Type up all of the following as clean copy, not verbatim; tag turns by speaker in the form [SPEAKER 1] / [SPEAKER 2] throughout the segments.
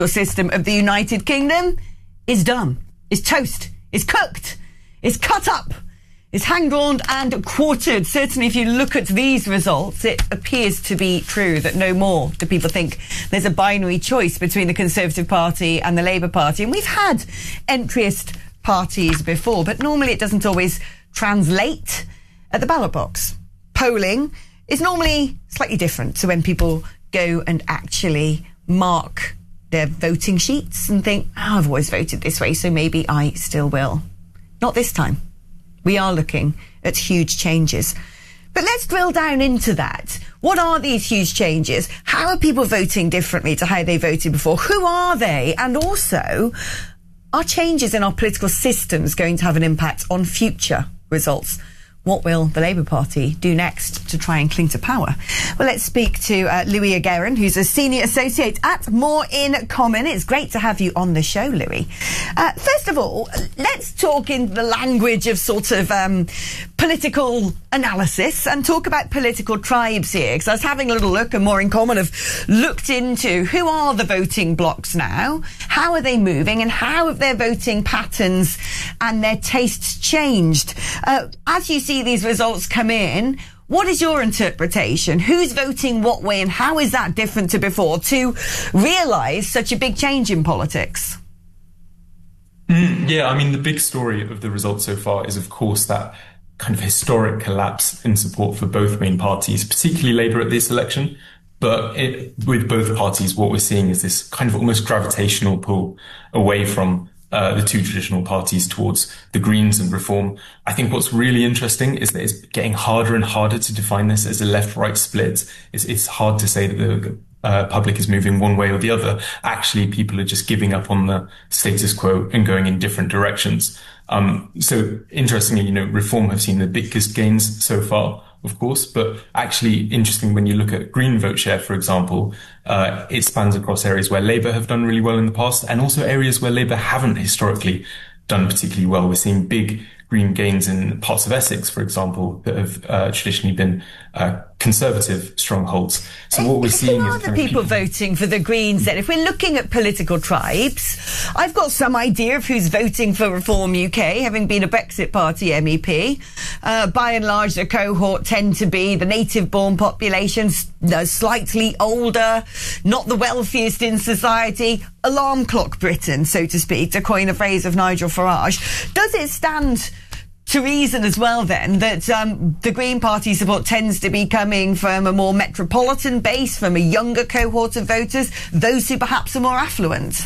[SPEAKER 1] system of the United Kingdom is done, is toast, is cooked, is cut up, is hand-drawn and quartered. Certainly, if you look at these results, it appears to be true that no more do people think there's a binary choice between the Conservative Party and the Labour Party. And we've had entryist parties before, but normally it doesn't always translate at the ballot box. Polling is normally slightly different to when people go and actually mark their voting sheets and think, oh, I've always voted this way, so maybe I still will. Not this time. We are looking at huge changes. But let's drill down into that. What are these huge changes? How are people voting differently to how they voted before? Who are they? And also, are changes in our political systems going to have an impact on future results? What will the Labour Party do next to try and cling to power? Well, let's speak to Louis Aguerin, who's a senior associate at More in Common. It's great to have you on the show, Louis. First of all, let's talk in the language of sort of political analysis and talk about political tribes here. Because I was having a little look, and More in Common have looked into who are the voting blocks now, how are they moving, and how have their voting patterns and their tastes changed. As you see these results come in, what is your interpretation? Who's voting what way, and how is that different to before to realise such a big change in politics?
[SPEAKER 2] Yeah, I mean, the big story of the results so far is, of course, that kind of historic collapse in support for both main parties, particularly Labour at this election. But with both parties, what we're seeing is this kind of almost gravitational pull away from the two traditional parties towards the Greens and Reform. I think what's really interesting is that it's getting harder and harder to define this as a left-right split. It's hard to say that the public is moving one way or the other. Actually, people are just giving up on the status quo and going in different directions. So interestingly, Reform have seen the biggest gains so far, of course, but actually interesting when you look at Green vote share, for example, it spans across areas where Labour have done really well in the past and also areas where Labour haven't historically done particularly well. We're seeing big Green gains in parts of Essex, for example, that have traditionally been Conservative strongholds. So what we're seeing
[SPEAKER 1] is... Who are the people voting for the Greens then? If we're looking at political tribes, I've got some idea of who's voting for Reform UK, having been a Brexit Party MEP. By and large, the cohort tend to be the native-born populations, slightly older, not the wealthiest in society, alarm clock Britain, so to speak, to coin a phrase of Nigel Farage. Does it stand to reason as well then that the Green Party support tends to be coming from a more metropolitan base, from a younger cohort of voters, those who perhaps are more affluent?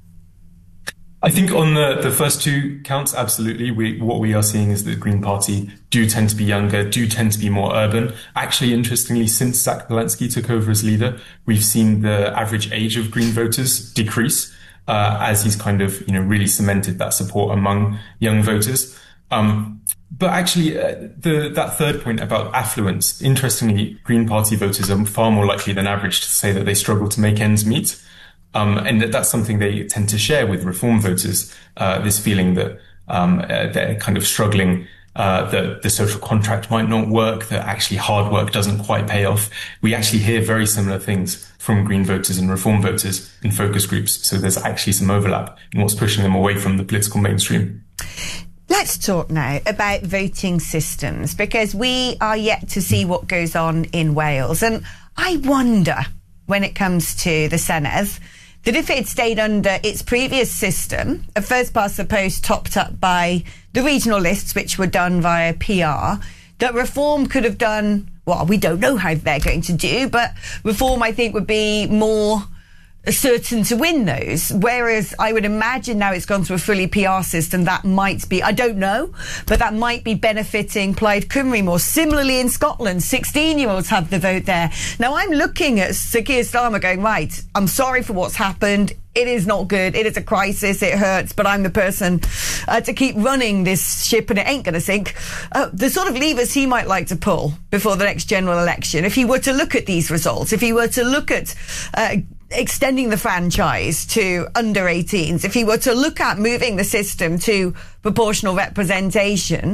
[SPEAKER 2] I think on the first two counts, absolutely. What we are seeing is that the Green Party do tend to be younger, do tend to be more urban. Actually, interestingly, since Zach Bielanski took over as leader, we've seen the average age of Green voters decrease as he's kind of, really cemented that support among young voters. But actually, that third point about affluence, interestingly, Green Party voters are far more likely than average to say that they struggle to make ends meet. And that's something they tend to share with Reform voters, this feeling that they're kind of struggling, that the social contract might not work, that actually hard work doesn't quite pay off. We actually hear very similar things from Green voters and Reform voters in focus groups. So there's actually some overlap in what's pushing them away from the political mainstream.
[SPEAKER 1] Let's talk now about voting systems, because we are yet to see what goes on in Wales. And I wonder, when it comes to the Senedd, that if it had stayed under its previous system, a first past the post topped up by the regional lists, which were done via PR, that Reform could have done, well, we don't know how they're going to do, but Reform, I think, would be more certain to win those. Whereas I would imagine now it's gone through a fully PR system, that might be, I don't know, but that might be benefiting Plaid Cymru more. Similarly in Scotland, 16-year-olds have the vote there. Now I'm looking at Sir Keir Starmer going, right, I'm sorry for what's happened. It is not good. It is a crisis. It hurts, but I'm the person to keep running this ship and it ain't going to sink. The sort of levers he might like to pull before the next general election, if he were to look at these results, if he were to look at extending the franchise to under 18s, if he were to look at moving the system to proportional representation,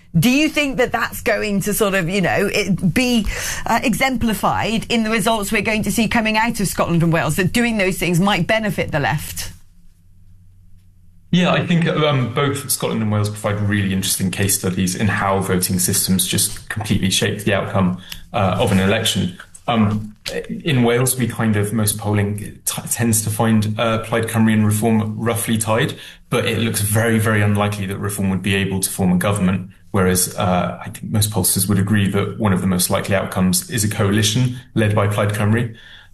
[SPEAKER 1] Do you think that that's going to sort of, be exemplified in the results we're going to see coming out of Scotland and Wales, that doing those things might benefit the left?
[SPEAKER 2] Yeah, I think both Scotland and Wales provide really interesting case studies in how voting systems just completely shape the outcome of an election. In Wales, most polling tends to find Plaid Cymru and Reform roughly tied, but it looks very, very unlikely that Reform would be able to form a government, whereas I think most pollsters would agree that one of the most likely outcomes is a coalition led by Plaid Cymru.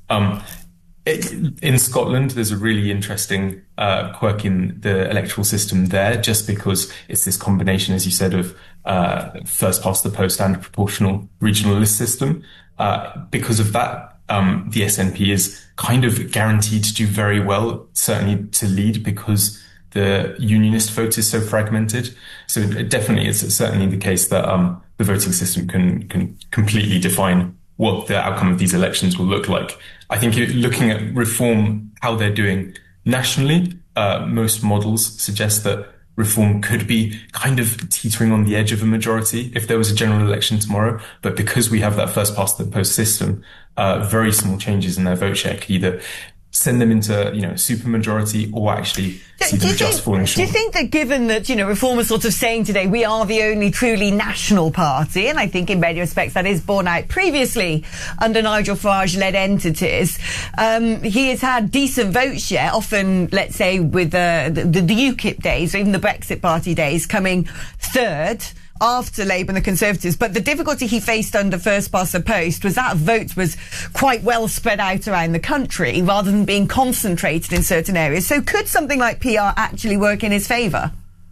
[SPEAKER 2] In Scotland, there's a really interesting quirk in the electoral system there, just because it's this combination, as you said, of first past the post and a proportional regional list system. Because of that, the SNP is kind of guaranteed to do very well, certainly to lead, because the unionist vote is so fragmented. So definitely, it's certainly the case that the voting system can completely define what the outcome of these elections will look like. I think looking at Reform, how they're doing nationally, most models suggest that Reform could be kind of teetering on the edge of a majority if there was a general election tomorrow. But because we have that first past the post system, very small changes in their vote share could either send them into, supermajority or actually see them just falling short.
[SPEAKER 1] Do you think that given that, Reform is sort of saying today we are the only truly national party, and I think in many respects that is borne out previously under Nigel Farage-led entities, he has had decent vote share, often, let's say, with the UKIP days or even the Brexit Party days coming third after Labour and the Conservatives. But the difficulty he faced under first past the post was that vote was quite well spread out around the country rather than being concentrated in certain areas. So could something like PR actually work in his favour?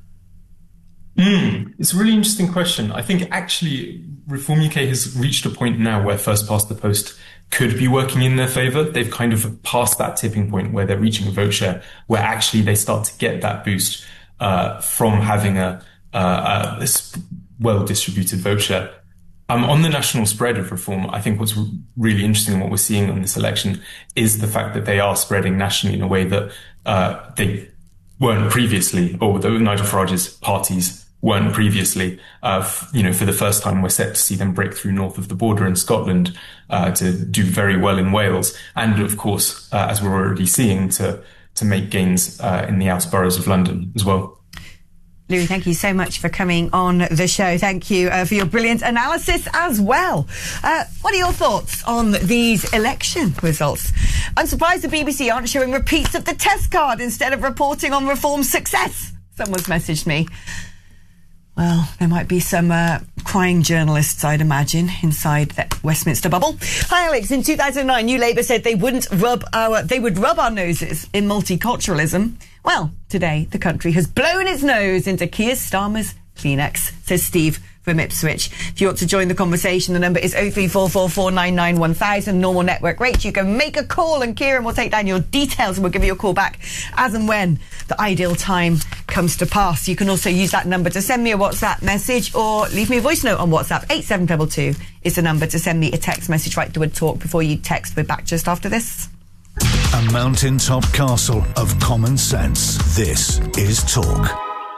[SPEAKER 2] It's a really interesting question. I think actually Reform UK has reached a point now where first past the post could be working in their favour. They've kind of passed that tipping point where they're reaching a vote share where actually they start to get that boost from having this well-distributed vote share. On the national spread of Reform, I think what's really interesting and what we're seeing on this election is the fact that they are spreading nationally in a way that they weren't previously, or that Nigel Farage's parties weren't previously. For the first time, we're set to see them break through north of the border in Scotland, to do very well in Wales, and of course, as we're already seeing, to make gains in the outer boroughs of London as well.
[SPEAKER 1] Louis, thank you so much for coming on the show. Thank you for your brilliant analysis as well. What are your thoughts on these election results? I'm surprised the BBC aren't showing repeats of the test card instead of reporting on Reform's success. Someone's messaged me. Well, there might be some crying journalists, I'd imagine, inside the Westminster bubble. Hi, Alex. In 2009, New Labour said they would rub our noses in multiculturalism. Well, today, the country has blown its nose into Keir Starmer's Kleenex, says Steve from Ipswich. If you want to join the conversation, the number is 03444991000, normal network rate. You can make a call and Kieran will take down your details and we'll give you a call back as and when the ideal time comes to pass. You can also use that number to send me a WhatsApp message or leave me a voice note on WhatsApp. 8722 is the number to send me a text message right to a talk before you text. We're back just after this.
[SPEAKER 3] A mountaintop castle of common sense. This is Talk.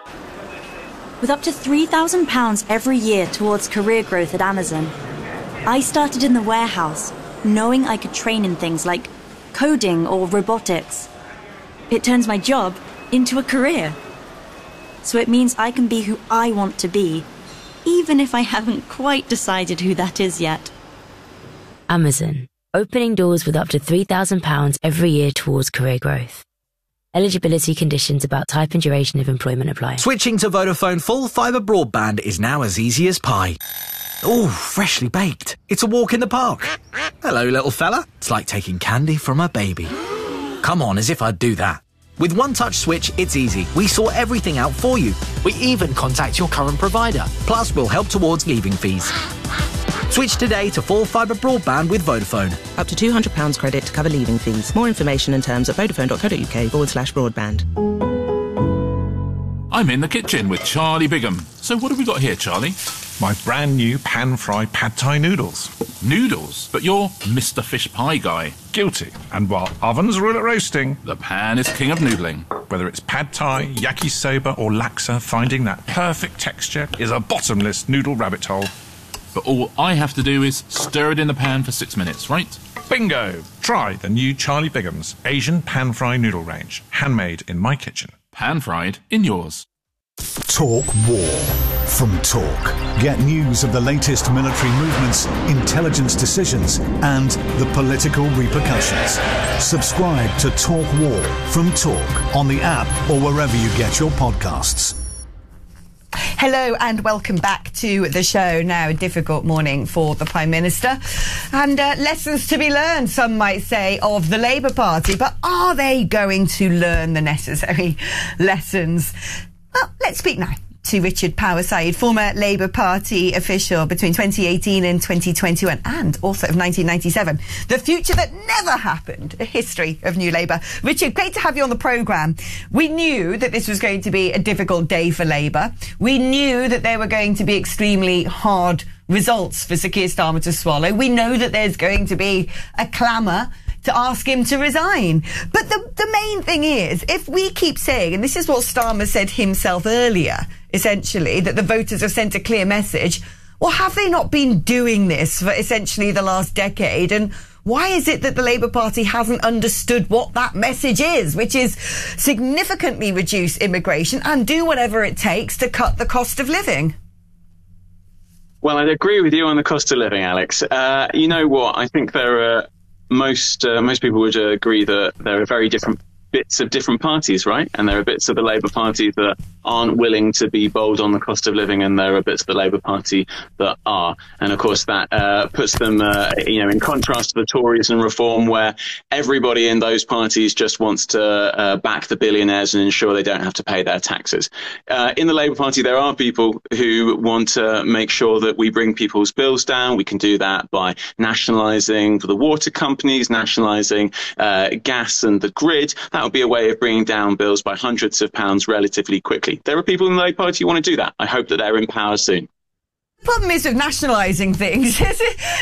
[SPEAKER 4] With up to £3,000 every year towards career growth at Amazon, I started in the warehouse, knowing I could train in things like coding or robotics. It turns my job into a career. So it means I can be who I want to be, even if I haven't quite decided who that is yet.
[SPEAKER 5] Amazon, opening doors with up to £3,000 every year towards career growth. Eligibility conditions about type and duration of employment apply.
[SPEAKER 6] Switching to Vodafone full fibre broadband is now as easy as pie. Ooh, freshly baked. It's a walk in the park. Hello, little fella. It's like taking candy from a baby. Come on, as if I'd do that. With One Touch Switch, it's easy. We sort everything out for you. We even contact your current provider. Plus, we'll help towards leaving fees. Switch today to full fibre broadband with Vodafone.
[SPEAKER 7] Up to £200 credit to cover leaving fees. More information and terms at vodafone.co.uk/broadband.
[SPEAKER 8] I'm in the kitchen with Charlie Bigham. So what have we got here, Charlie? My brand new pan-fried pad thai noodles.
[SPEAKER 9] Noodles? But you're Mr. Fish Pie guy.
[SPEAKER 8] Guilty. And while ovens rule at roasting,
[SPEAKER 9] the pan is king of noodling.
[SPEAKER 8] Whether it's pad thai, yakisoba or laksa, finding that perfect texture is a bottomless noodle rabbit hole.
[SPEAKER 9] But all I have to do is stir it in the pan for 6 minutes, right?
[SPEAKER 8] Bingo! Try the new Charlie Bigham's Asian pan-fried noodle range. Handmade in my kitchen.
[SPEAKER 9] Pan-fried in yours.
[SPEAKER 3] Talk War from Talk. Get news of the latest military movements, intelligence decisions, and the political repercussions. Subscribe to Talk War from Talk on the app or wherever you get your podcasts.
[SPEAKER 1] Hello and welcome back to the show. Now, a difficult morning for the Prime Minister and lessons to be learned, some might say, of the Labour Party. But are they going to learn the necessary lessons? Well, let's speak now to Richard Power-Saeed, former Labour Party official between 2018 and 2021 and author of 1997, The Future That Never Happened, a history of New Labour. Richard, great to have you on the programme. We knew that this was going to be a difficult day for Labour. We knew that there were going to be extremely hard results for Sir Keir Starmer to swallow. We know that there's going to be a clamour to ask him to resign. But the main thing is, if we keep saying, and this is what Starmer said himself earlier, essentially, that the voters have sent a clear message, well, have they not been doing this for essentially the last decade? And why is it that the Labour Party hasn't understood what that message is, which is significantly reduce immigration and do whatever it takes to cut the cost of living?
[SPEAKER 10] Well, I'd agree with you on the cost of living, Alex. You know what? I think there are most people would agree that there are very different bits of different parties, right? And there are bits of the Labour Party that aren't willing to be bold on the cost of living, and there are bits of the Labour Party that are. And of course, that puts them, in contrast to the Tories and Reform, where everybody in those parties just wants to back the billionaires and ensure they don't have to pay their taxes. In the Labour Party, there are people who want to make sure that we bring people's bills down. We can do that by nationalising the water companies, nationalising gas and the grid. That would be a way of bringing down bills by hundreds of pounds relatively quickly. There are people in the Labour Party who want to do that. I hope that they're in power soon.
[SPEAKER 1] The problem is with nationalising things, in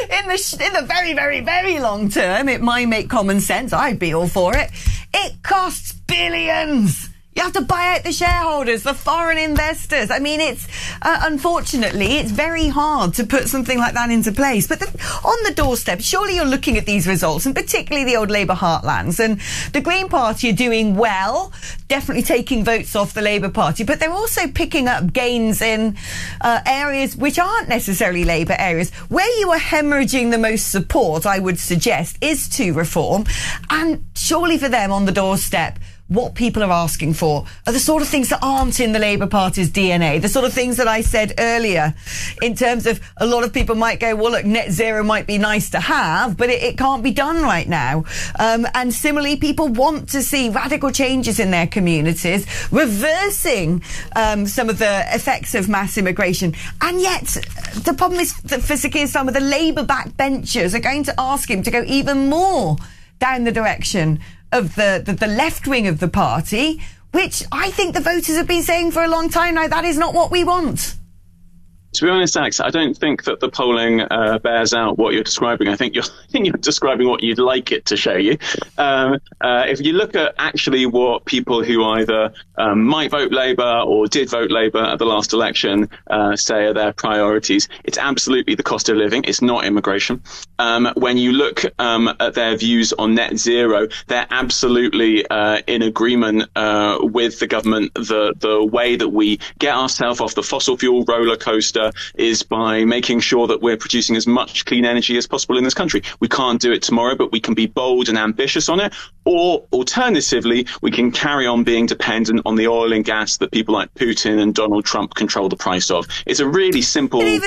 [SPEAKER 1] the very, very, very long term, it might make common sense. I'd be all for it. It costs billions. You have to buy out the shareholders, the foreign investors. I mean, it's unfortunately, it's very hard to put something like that into place. But on the doorstep, surely you're looking at these results, and particularly the old Labour heartlands. And the Green Party are doing well, definitely taking votes off the Labour Party. But they're also picking up gains in areas which aren't necessarily Labour areas. Where you are hemorrhaging the most support, I would suggest, is to Reform. And surely for them on the doorstep, what people are asking for are the sort of things that aren't in the Labour Party's DNA, the sort of things that I said earlier, in terms of a lot of people might go, well, look, net zero might be nice to have, but it can't be done right now. And similarly, people want to see radical changes in their communities, reversing some of the effects of mass immigration. And yet, the problem is that for Sir Keir Starmer, the Labour backbenchers are going to ask him to go even more down the direction of the left wing of the party, which I think the voters have been saying for a long time now, that is not what we want.
[SPEAKER 10] To be honest, Alex, I don't think that the polling bears out what you're describing. I think you're describing what you'd like it to show you. If you look at actually what people who either might vote Labour or did vote Labour at the last election say are their priorities, it's absolutely the cost of living. It's not immigration. When you look at their views on net zero, they're absolutely in agreement with the government. The way that we get ourselves off the fossil fuel roller coaster is by making sure that we're producing as much clean energy as possible in this country. We can't do it tomorrow, but we can be bold and ambitious on it. Or alternatively, we can carry on being dependent on the oil and gas that people like Putin and Donald Trump control the price of. It's a really simple
[SPEAKER 1] even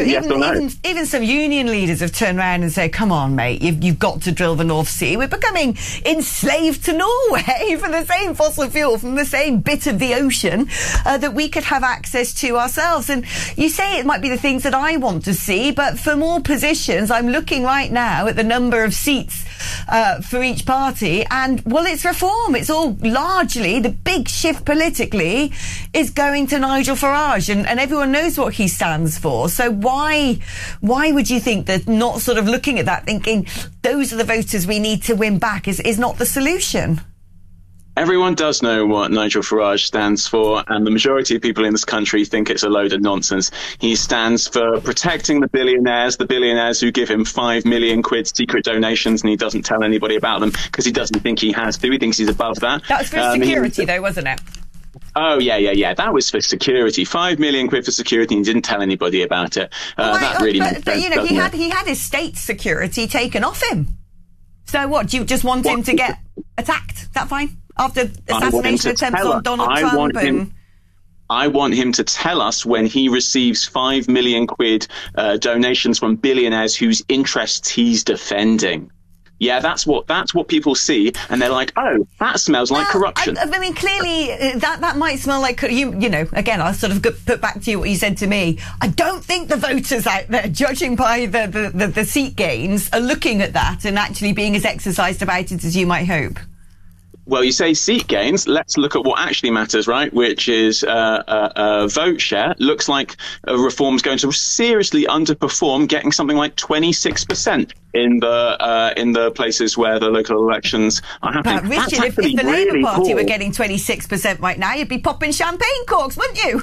[SPEAKER 1] some union leaders have turned around and said, come on, mate, you've got to drill the North Sea. We're becoming enslaved to Norway for the same fossil fuel from the same bit of the ocean that we could have access to ourselves. And you say it might be the things that I want to see, but for more positions, I'm looking right now at the number of seats for each party. And, well, it's reform. It's all largely, the big shift politically is going to Nigel Farage, and everyone knows what he stands for. So why would you think that not sort of looking at that, thinking those are the voters we need to win back is not the solution?
[SPEAKER 10] Everyone does know what Nigel Farage stands for, and the majority of people in this country think it's a load of nonsense. He stands for protecting the billionaires who give him 5 million quid secret donations, and he doesn't tell anybody about them because he doesn't think he has to. He thinks he's above that.
[SPEAKER 1] That was for security, though, wasn't it?
[SPEAKER 10] Oh, yeah. That was for security. 5 million quid for security, and he didn't tell anybody about it. That really makes sense,
[SPEAKER 1] you know, he had his state security taken off him. So what, do you just want him to get attacked? Is that fine? After assassination attempts on Donald Trump?
[SPEAKER 10] I want him to tell us when he receives 5 million quid donations from billionaires whose interests he's defending. Yeah, that's what people see, and they're like, oh, that smells like corruption.
[SPEAKER 1] I mean, clearly, that might smell like, you know, again, I'll sort of put back to you what you said to me. I don't think the voters out there, judging by the seat gains, are looking at that and actually being as exercised about it as you might hope.
[SPEAKER 10] Well, you say seat gains. Let's look at what actually matters, right? Which is vote share. Looks like reform's going to seriously underperform, getting something like 26% in the places where the local elections are happening.
[SPEAKER 1] But Richard, if the Labour Party were getting 26% right now, you'd be popping champagne corks, wouldn't you?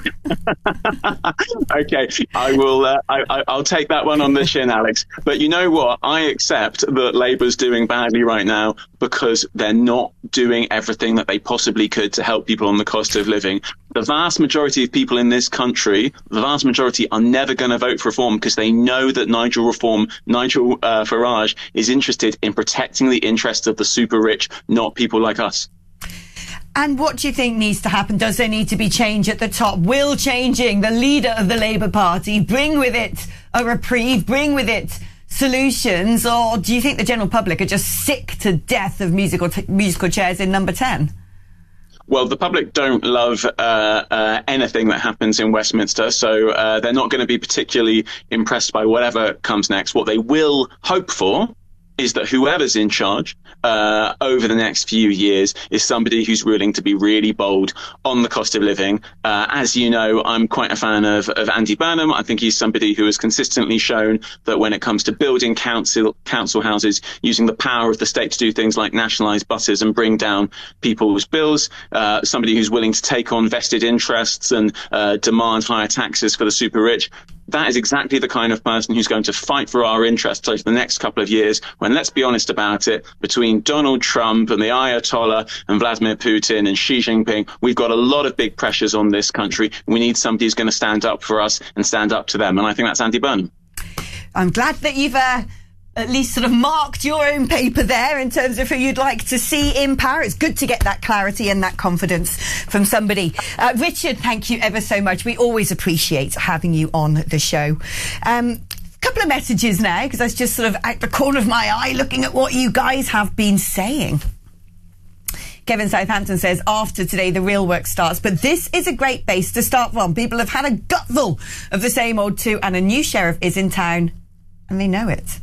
[SPEAKER 10] Okay, I will. I'll take that one on the chin, Alex. But you know what? I accept that Labour's doing badly right now because they're not doing everything that they possibly could to help people on the cost of living. The vast majority of people in this country, the vast majority, are never going to vote for reform because they know that Nigel Farage is interested in protecting the interests of the super rich, not people like us.
[SPEAKER 1] And what do you think needs to happen? Does there need to be change at the top? Will changing the leader of the Labour Party bring with it a reprieve, bring with it solutions, or do you think the general public are just sick to death of musical chairs in number 10?
[SPEAKER 10] Well, the public don't love anything that happens in Westminster, so they're not going to be particularly impressed by whatever comes next. What they will hope for is that whoever's in charge over the next few years is somebody who's willing to be really bold on the cost of living. As you know, I'm quite a fan of Andy Burnham. I think he's somebody who has consistently shown that when it comes to building council houses, using the power of the state to do things like nationalise buses and bring down people's bills, somebody who's willing to take on vested interests and demand higher taxes for the super rich. That is exactly the kind of person who's going to fight for our interests over the next couple of years when, let's be honest about it, between Donald Trump and the Ayatollah and Vladimir Putin and Xi Jinping, we've got a lot of big pressures on this country. We need somebody who's going to stand up for us and stand up to them. And I think that's Andy Burnham.
[SPEAKER 1] I'm glad that you've at least sort of marked your own paper there in terms of who you'd like to see in power. It's good to get that clarity and that confidence from somebody. Richard, thank you ever so much. We always appreciate having you on the show. Couple of messages now, because I was just sort of out the corner of my eye looking at what you guys have been saying. Kevin Southampton says, after today, the real work starts. But this is a great base to start from. People have had a gutful of the same old too, and a new sheriff is in town, and they know it.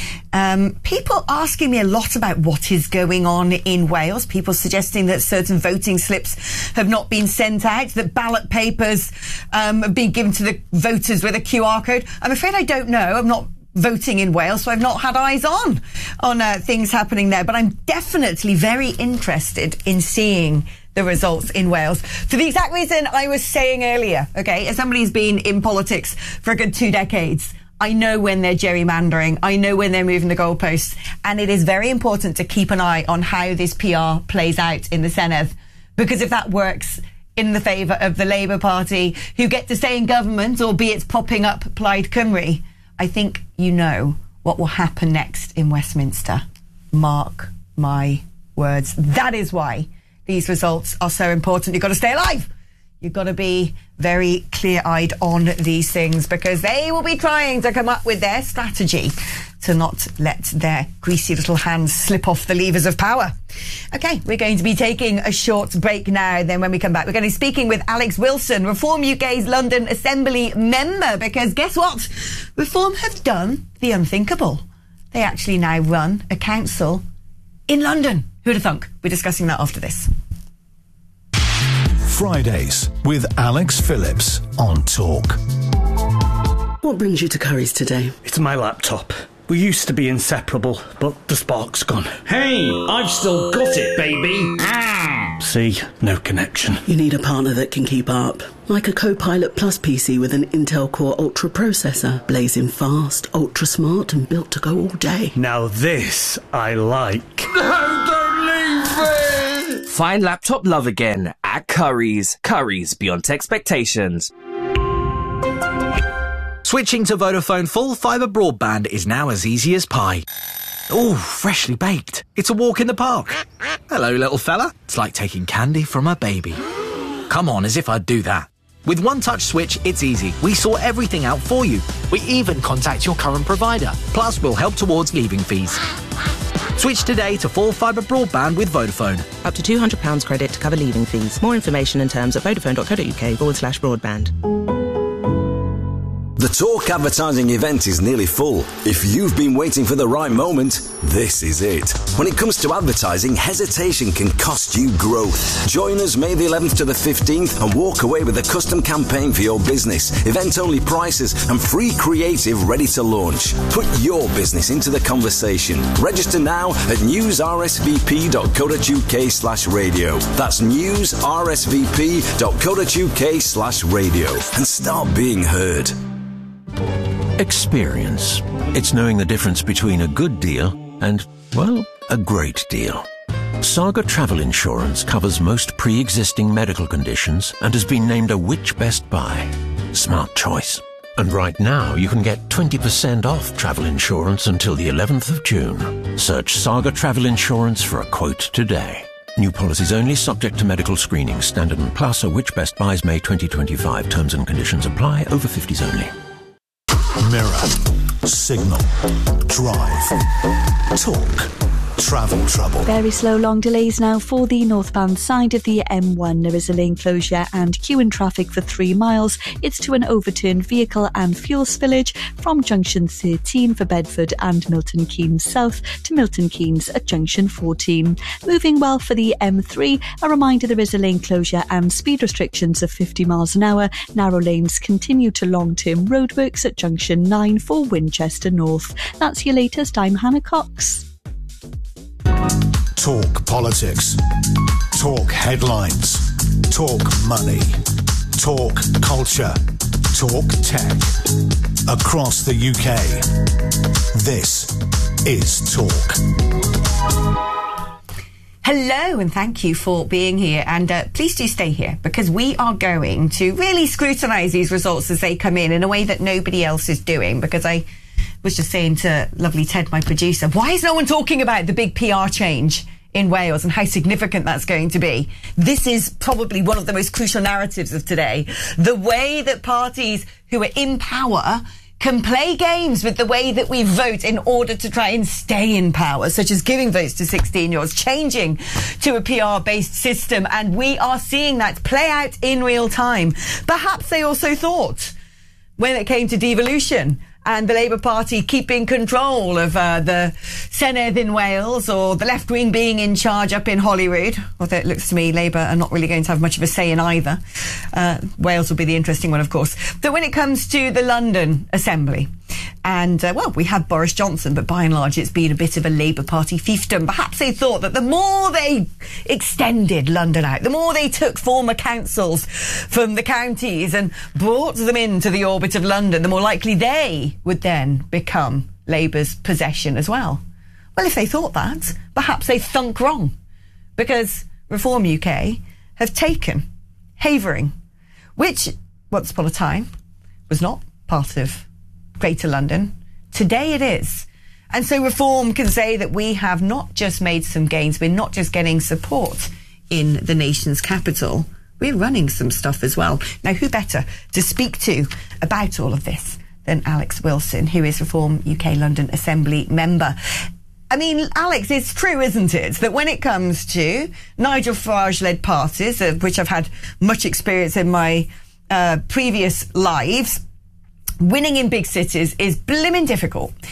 [SPEAKER 1] People asking me a lot about what is going on in Wales. People suggesting that certain voting slips have not been sent out, that ballot papers have been given to the voters with a QR code. I'm afraid I don't know. I'm not voting in Wales, so I've not had eyes on things happening there. But I'm definitely very interested in seeing the results in Wales. For the exact reason I was saying earlier, okay, as somebody who's been in politics for a good 2 decades, I know when they're gerrymandering. I know when they're moving the goalposts. And it is very important to keep an eye on how this PR plays out in the Senedd. Because if that works in the favour of the Labour Party, who get to stay in government, albeit propping up Plaid Cymru, I think you know what will happen next in Westminster. Mark my words. That is why these results are so important. You've got to stay alive. You've got to be very clear-eyed on these things, because they will be trying to come up with their strategy to not let their greasy little hands slip off the levers of power. OK, we're going to be taking a short break now. Then when we come back, we're going to be speaking with Alex Wilson, Reform UK's London Assembly member, because guess what? Reform have done the unthinkable. they actually now run a council in London. Who'd have thunk? We're discussing that after this.
[SPEAKER 3] Fridays with Alex Phillips on Talk.
[SPEAKER 11] What brings you to Curry's today?
[SPEAKER 12] It's my laptop. We used to be inseparable, but the spark's gone.
[SPEAKER 13] Hey, I've still got it, baby.
[SPEAKER 12] See, no connection.
[SPEAKER 11] You need a partner that can keep up. Like a Copilot Plus PC with an Intel Core Ultra processor. Blazing fast, ultra smart and built to go all day.
[SPEAKER 12] Now this I like.
[SPEAKER 13] No, don't leave me!
[SPEAKER 14] Find laptop love again at Curry's. Curry's beyond expectations.
[SPEAKER 6] Switching to Vodafone full fibre broadband is now as easy as pie. Ooh, freshly baked. It's a walk in the park. Hello, little fella. It's like taking candy from a baby. Come on, as if I'd do that. With One Touch Switch, it's easy. We sort everything out for you. We even contact your current provider. Plus, we'll help towards leaving fees. Switch today to full fibre broadband with Vodafone.
[SPEAKER 7] Up to £200 credit to cover leaving fees. More information and terms at vodafone.co.uk/broadband.
[SPEAKER 15] The Talk advertising event is nearly full. If you've been waiting for the right moment, this is it. When it comes to advertising, hesitation can cost you growth. Join us May the 11th to the 15th and walk away with a custom campaign for your business, event-only prices and free creative ready to launch. Put your business into the conversation. Register now at newsrsvp.co.uk/radio. That's newsrsvp.co.uk/radio and start being heard.
[SPEAKER 16] Experience. It's knowing the difference between a good deal and, well, a great deal. Saga Travel Insurance covers most pre-existing medical conditions and has been named a Which Best Buy. Smart choice. And right now you can get 20% off travel insurance until the 11th of June. Search Saga Travel Insurance for a quote today. New policies only, subject to medical screening. Standard and Plus are Which Best Buys May 2025. Terms and conditions apply. Over 50s only.
[SPEAKER 3] Mirror, Signal, Drive, Talk, Travel Trouble.
[SPEAKER 17] Very slow long delays now for the northbound side of the M1. There is a lane closure and queue in traffic for 3 miles. It's to an overturned vehicle and fuel spillage from junction 13 for Bedford and Milton Keynes South to Milton Keynes at junction 14. Moving well for the M3. A reminder there is a lane closure and speed restrictions of 50 miles an hour. Narrow lanes continue to long-term roadworks at junction 9 for Winchester North. That's your latest. I'm Hannah Cox.
[SPEAKER 3] Talk politics. Talk headlines. Talk money. Talk culture. Talk tech. Across the UK. This is Talk.
[SPEAKER 1] Hello and thank you for being here, and please do stay here because we are going to really scrutinise these results as they come in a way that nobody else is doing, because I was just saying to lovely Ted, my producer, why is no one talking about the big PR change in Wales and how significant that's going to be? This is probably one of the most crucial narratives of today. The way that parties who are in power can play games with the way that we vote in order to try and stay in power, such as giving votes to 16-year-olds, changing to a PR-based system, and we are seeing that play out in real time. Perhaps they also thought, when it came to devolution and the Labour Party keeping control of the Senedd in Wales, or the left wing being in charge up in Holyrood, although it looks to me Labour are not really going to have much of a say in either. Wales will be the interesting one, of course. But when it comes to the London Assembly, and, well, we had Boris Johnson, but by and large it's been a bit of a Labour Party fiefdom. Perhaps they thought that the more they extended London out, the more they took former councils from the counties and brought them into the orbit of London, the more likely they would then become Labour's possession as well. Well, if they thought that, perhaps they thunk wrong, because Reform UK have taken Havering, which once upon a time was not part of Greater London. Today it is. And so Reform can say that we have not just made some gains, we're not just getting support in the nation's capital, we're running some stuff as well. Now, who better to speak to about all of this than Alex Wilson, who is Reform UK London Assembly member. I mean, Alex, it's true, isn't it, that when it comes to Nigel Farage-led parties, of which I've had much experience in my previous lives, winning in big cities is blimmin' difficult.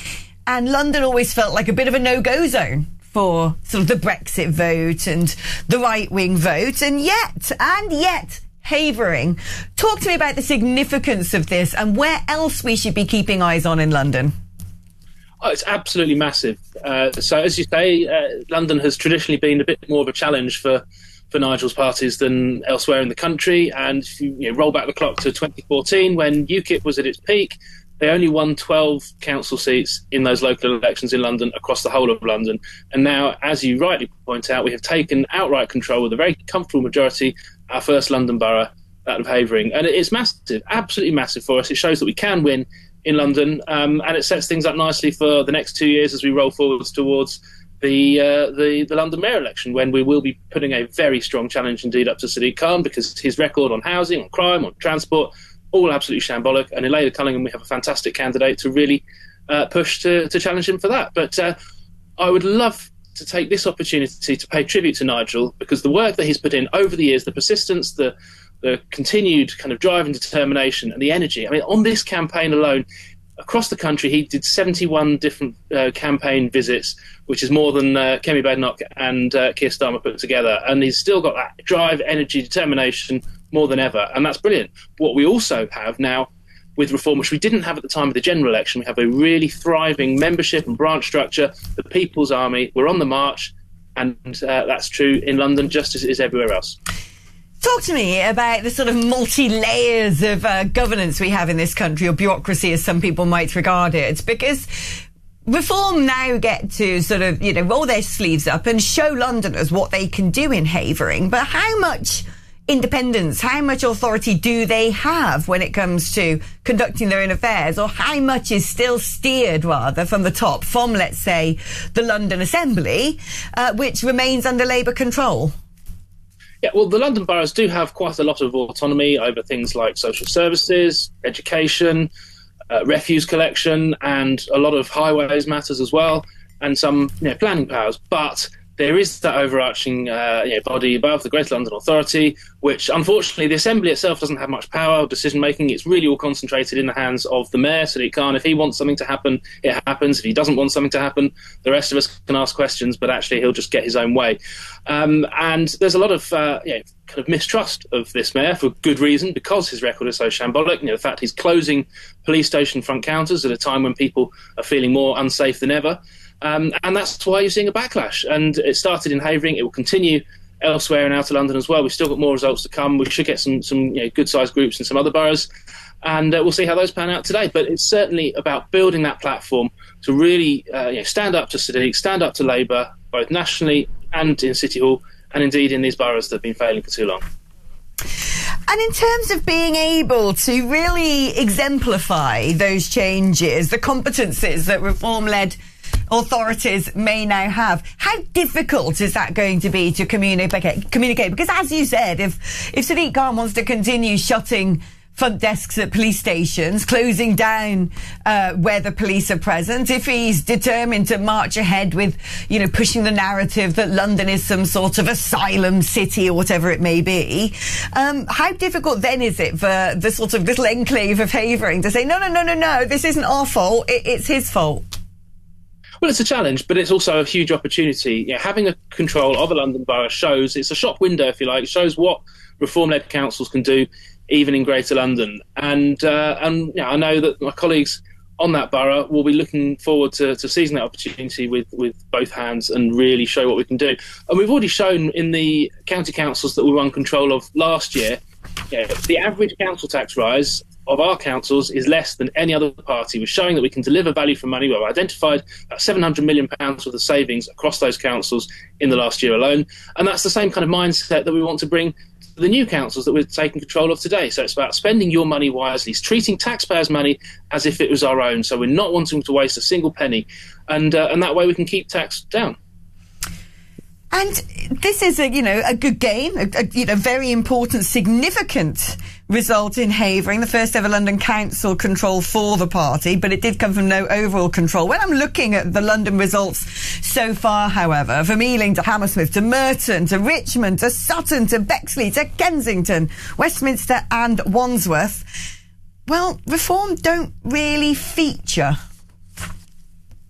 [SPEAKER 1] And London always felt like a bit of a no-go zone for sort of the Brexit vote and the right-wing vote. And yet, Havering. Talk to me about the significance of this and where else we should be keeping eyes on in London.
[SPEAKER 18] Oh, it's absolutely massive. So, as you say, London has traditionally been a bit more of a challenge for Nigel's parties than elsewhere in the country. And if you roll back the clock to 2014, when UKIP was at its peak, they only won 12 council seats in those local elections in London across the whole of London. And now, as you rightly point out, we have taken outright control with a very comfortable majority, our first London borough, that of Havering. And it's massive, absolutely massive for us. It shows that we can win in London, and it sets things up nicely for the next 2 years as we roll forwards towards the London mayor election, when we will be putting a very strong challenge indeed up to Sadiq Khan, because his record on housing, on crime, on transport, all absolutely shambolic. And in Leda Cullingham, we have a fantastic candidate to really push to challenge him for that. But I would love to take this opportunity to pay tribute to Nigel, because the work that he's put in over the years, the persistence, the continued kind of drive and determination and the energy. I mean, on this campaign alone, across the country, he did 71 different campaign visits, which is more than Kemi Badenoch and Keir Starmer put together. And he's still got that drive, energy, determination more than ever. And that's brilliant. What we also have now with Reform, which we didn't have at the time of the general election, we have a really thriving membership and branch structure, the People's Army. We're on the march, and that's true in London just as it is everywhere else.
[SPEAKER 1] Talk to me about the sort of multi-layers of governance we have in this country, or bureaucracy as some people might regard it, because Reform now get to sort of, roll their sleeves up and show Londoners what they can do in Havering. But how much independence, how much authority do they have when it comes to conducting their own affairs, or how much is still steered rather from the top, from, let's say, the London Assembly, which remains under Labour control?
[SPEAKER 18] Yeah, well, the London boroughs do have quite a lot of autonomy over things like social services, education, refuse collection, and a lot of highways matters as well, and some planning powers. But there is that overarching body above, the Greater London Authority, which unfortunately the Assembly itself doesn't have much power or decision making. It's really all concentrated in the hands of the Mayor, Sadiq Khan. If he wants something to happen, it happens. If he doesn't want something to happen, the rest of us can ask questions, but actually he'll just get his own way. And there's a lot of kind of mistrust of this Mayor for good reason, because his record is so shambolic. The fact he's closing police station front counters at a time when people are feeling more unsafe than ever. And that's why you're seeing a backlash. And it started in Havering. It will continue elsewhere in Outer London as well. We've still got more results to come. We should get some good-sized groups in some other boroughs. And we'll see how those pan out today. But it's certainly about building that platform to really stand up to Sadiq, stand up to Labour, both nationally and in City Hall, and indeed in these boroughs that have been failing for too long.
[SPEAKER 1] And in terms of being able to really exemplify those changes, the competences that Reform-led authorities may now have, how difficult is that going to be to communicate? Because as you said, if Sadiq Khan wants to continue shutting front desks at police stations, closing down where the police are present, if he's determined to march ahead with, pushing the narrative that London is some sort of asylum city or whatever it may be, how difficult then is it for the sort of little enclave of Havering to say, no, this isn't our fault, it's his fault?
[SPEAKER 18] Well, it's a challenge, but it's also a huge opportunity. Having a control of a London borough shows, it's a shop window, if you like. It shows what Reform-led councils can do, even in Greater London. And I know that my colleagues on that borough will be looking forward to seizing that opportunity with both hands and really show what we can do. And we've already shown in the county councils that we won control of last year, the average council tax rise of our councils is less than any other party. We're showing that we can deliver value for money. We've identified about £700 million worth of savings across those councils in the last year alone. And that's the same kind of mindset that we want to bring to the new councils that we're taking control of today. So it's about spending your money wisely, treating taxpayers' money as if it was our own. So we're not wanting to waste a single penny. And that way we can keep tax down.
[SPEAKER 1] And this is a good gain, a very important, significant result in Havering, the first ever London Council control for the party, but it did come from no overall control. When I'm looking at the London results so far, however, from Ealing to Hammersmith to Merton to Richmond to Sutton to Bexley to Kensington, Westminster and Wandsworth, well, Reform don't really feature.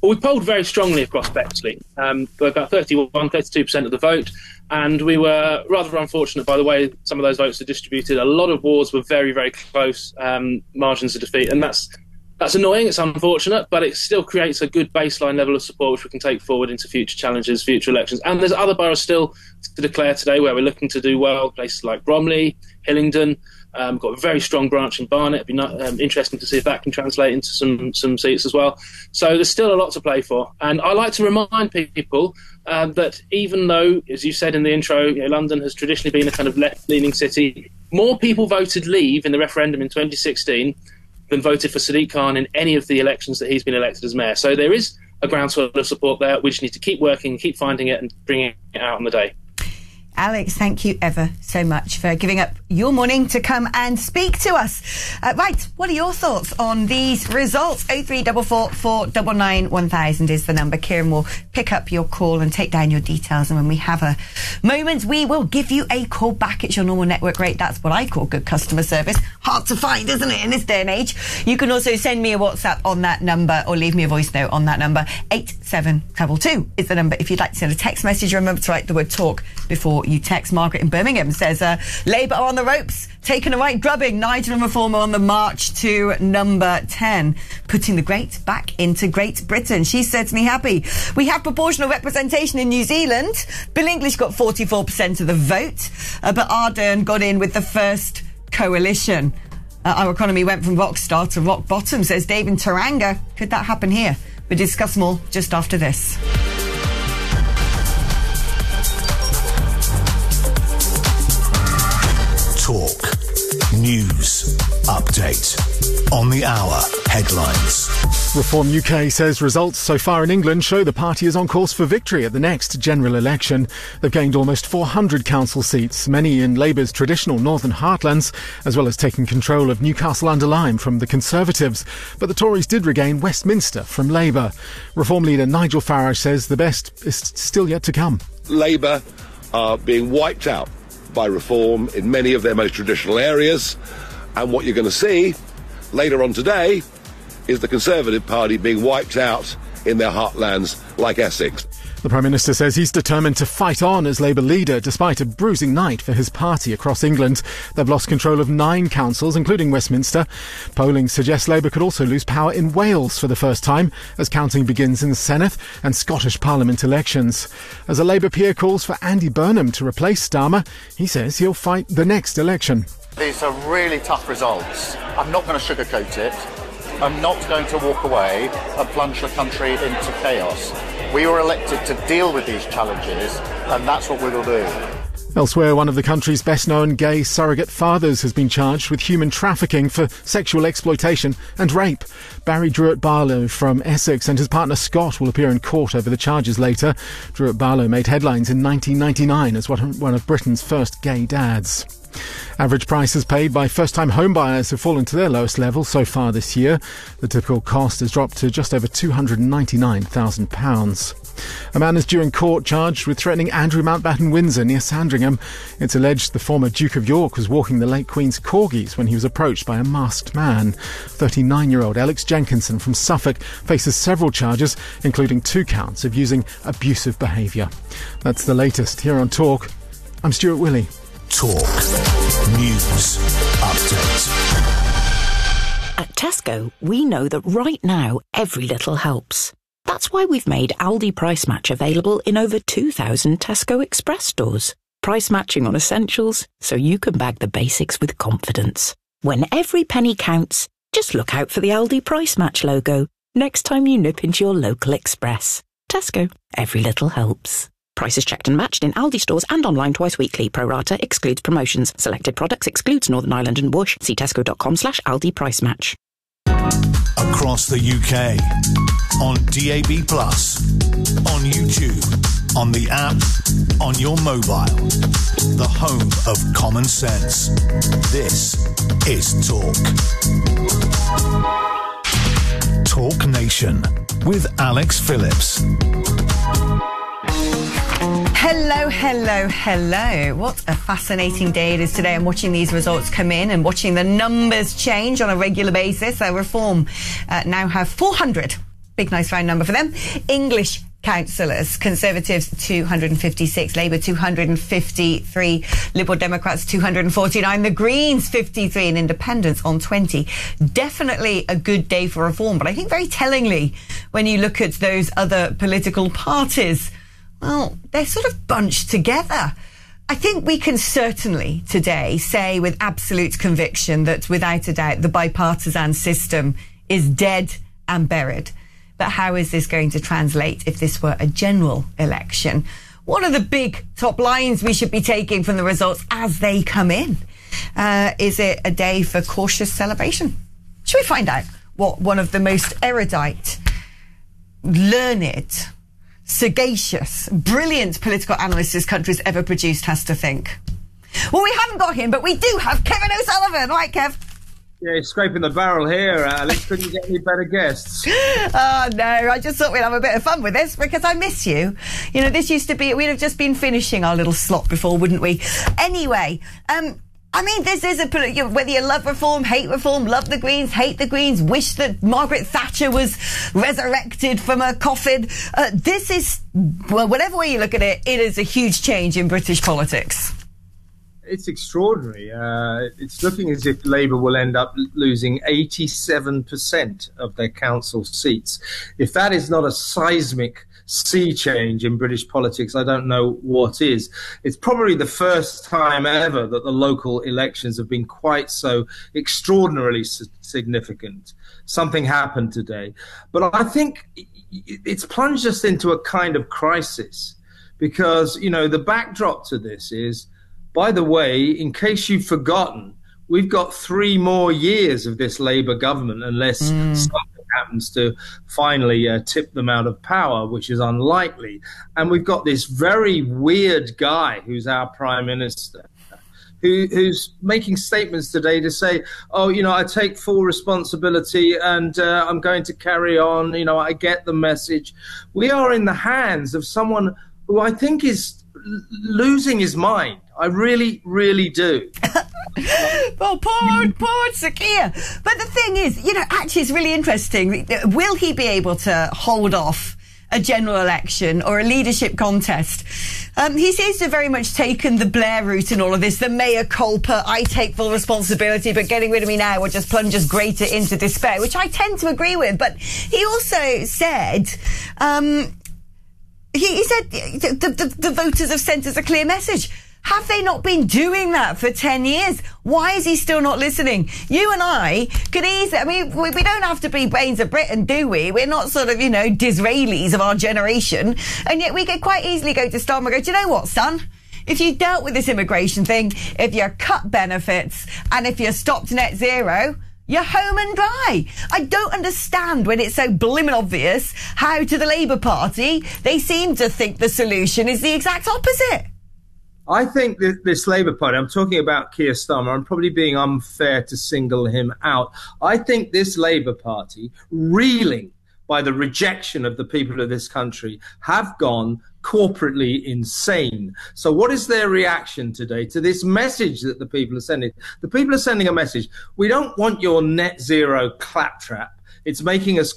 [SPEAKER 18] Well, we polled very strongly across Bexley. We got 32% of the vote, and we were rather unfortunate by the way some of those votes are distributed. A lot of wards were very, very close margins of defeat, and that's annoying, it's unfortunate, but it still creates a good baseline level of support which we can take forward into future challenges, future elections. And there's other boroughs still to declare today where we're looking to do well, places like Bromley, Hillingdon. We've got a very strong branch in Barnet. It'd be interesting to see if that can translate into some seats as well. So there's still a lot to play for. And I like to remind people that even though, as you said in the intro, London has traditionally been a kind of left-leaning city, more people voted Leave in the referendum in 2016 than voted for Sadiq Khan in any of the elections that he's been elected as mayor. So there is a groundswell of support there. We just need to keep working, keep finding it and bringing it out on the day.
[SPEAKER 1] Alex, thank you ever so much for giving up your morning to come and speak to us. Right, what are your thoughts on these results? 0344 499 1000 is the number. Kieran will pick up your call and take down your details, and when we have a moment, we will give you a call back at your normal network rate. That's what I call good customer service. Hard to find, isn't it, in this day and age? You can also send me a WhatsApp on that number or leave me a voice note on that number. 8722 is the number if you'd like to send a text message. Remember to write the word talk before you text. Margaret in Birmingham says Labour are on the ropes, taking a right drubbing. Nigel and Reform are on the march to number 10, putting the great back into Great Britain. She's certainly happy. We have proportional representation in New Zealand. Bill English got 44% of the vote, but Ardern got in with the First Coalition. Our economy went from rock star to rock bottom, says Dave in Taranga. Could that happen here? We'll discuss more just after this.
[SPEAKER 3] Talk. News. Update. On the hour. Headlines.
[SPEAKER 19] Reform UK says results so far in England show the party is on course for victory at the next general election. They've gained almost 400 council seats, many in Labour's traditional northern heartlands, as well as taking control of Newcastle-under-Lyme from the Conservatives. But the Tories did regain Westminster from Labour. Reform leader Nigel Farage says the best is still yet to come.
[SPEAKER 20] Labour are being wiped out by Reform in many of their most traditional areas, and what you're going to see later on today is the Conservative Party being wiped out in their heartlands like Essex.
[SPEAKER 19] The Prime Minister says he's determined to fight on as Labour leader despite a bruising night for his party across England. They've lost control of 9 councils, including Westminster. Polling suggests Labour could also lose power in Wales for the first time as counting begins in the Senedd and Scottish Parliament elections. As a Labour peer calls for Andy Burnham to replace Starmer, he says he'll fight the next election.
[SPEAKER 21] These are really tough results. I'm not going to sugarcoat it. I'm not going to walk away and plunge the country into chaos. We were elected to deal with these challenges, and that's what we will do.
[SPEAKER 19] Elsewhere, one of the country's best-known gay surrogate fathers has been charged with human trafficking for sexual exploitation and rape. Barry Druitt-Barlow from Essex and his partner Scott will appear in court over the charges later. Druitt-Barlow made headlines in 1999 as one of Britain's first gay dads. Average prices paid by first-time homebuyers have fallen to their lowest level so far this year. The typical cost has dropped to just over £299,000. A man is due in court charged with threatening Andrew Mountbatten Windsor near Sandringham. It's alleged the former Duke of York was walking the late Queen's corgis when he was approached by a masked man. 39-year-old Alex Jenkinson from Suffolk faces several charges, including 2 counts of using abusive behaviour. That's the latest here on Talk. I'm Stuart Willey.
[SPEAKER 3] Talk. News. Update.
[SPEAKER 22] At Tesco, we know that right now, every little helps. That's why we've made Aldi Price Match available in over 2,000 Tesco Express stores. Price matching on essentials, so you can bag the basics with confidence. When every penny counts, just look out for the Aldi Price Match logo next time you nip into your local Express. Tesco, every little helps. Prices checked and matched in Aldi stores and online twice weekly. Pro rata excludes promotions. Selected products excludes Northern Ireland and Whoosh. See tesco.com/Aldi Price Match.
[SPEAKER 3] Across the UK. On DAB+, on YouTube, on the app, on your mobile. The home of common sense. This is Talk. Talk Nation with Alex Phillips.
[SPEAKER 1] Hello, hello, hello. What a fascinating day it is today. I'm watching these results come in and watching the numbers change on a regular basis. Reform now have 400 Big, nice round number for them. English councillors, Conservatives 256, Labour 253, Liberal Democrats 249, the Greens 53 and Independents on 20. Definitely a good day for reform, but I think very tellingly when you look at those other political parties, well, they're sort of bunched together. I think we can certainly today say with absolute conviction that without a doubt the bipartisan system is dead and buried. But how is this going to translate if this were a general election? What are the big top lines we should be taking from the results as they come in? Is it a day for cautious celebration? Should we find out what one of the most erudite, learned, sagacious, brilliant political analysts this country's ever produced has to think? Well, we haven't got him, but we do have Kevin O'Sullivan. Right, Kev?
[SPEAKER 2] Yeah, scraping the barrel here, Alex. Couldn't you get any better guests?
[SPEAKER 1] Oh, no. I just thought we'd have a bit of fun with this because I miss you. You know, this used to be... We'd have just been finishing our little slot before, wouldn't we? Anyway, I mean, this is a... Whether you love reform, love the Greens, hate the Greens, wish that Margaret Thatcher was resurrected from a coffin. This is... Well, whatever way you look at it, it is a huge change in British politics.
[SPEAKER 2] It's extraordinary. It's looking as if Labour will end up losing 87% of their council seats. If that is not a seismic sea change in British politics, I don't know what is. It's probably the first time ever that the local elections have been quite so extraordinarily significant. Something happened today. But I think it's plunged us into a kind of crisis because, you know, the backdrop to this is, by the way, in case you've forgotten, we've got 3 more years of this Labour government unless something happens to finally tip them out of power, which is unlikely. And we've got this very weird guy who's our Prime Minister, who's making statements today to say, oh, you know, I take full responsibility and I'm going to carry on. You know, I get the message. We are in the hands of someone who I think is losing his mind. I really, really do.
[SPEAKER 1] Well, poor Sir Keir. But the thing is, you know, actually it's really interesting. Will he be able to hold off a general election or a leadership contest? He seems to have very much taken the Blair route in all of this, the mea culpa, I take full responsibility, but getting rid of me now will just plunge us greater into despair, which I tend to agree with. But he also said... He said the voters have sent us a clear message. Have they not been doing that for 10 years? Why is he still not listening? You and I could easily... I mean, we don't have to be Baines of Britain, do we? We're not sort of, you know, Disraelis of our generation. And yet we could quite easily go to Starmer and go, do you know what, son? If you dealt with this immigration thing, if you cut benefits, and if you stopped net zero... you're home and dry. I don't understand when it's so blimmin' obvious how to the Labour Party they seem to think the solution is the exact opposite.
[SPEAKER 2] I think that this Labour Party, I'm talking about Keir Starmer, I'm probably being unfair to single him out. I think this Labour Party, reeling by the rejection of the people of this country, have gone corporately insane. So what is their reaction today to this message that the people are sending? The people are sending a message. We don't want your net zero claptrap. It's making us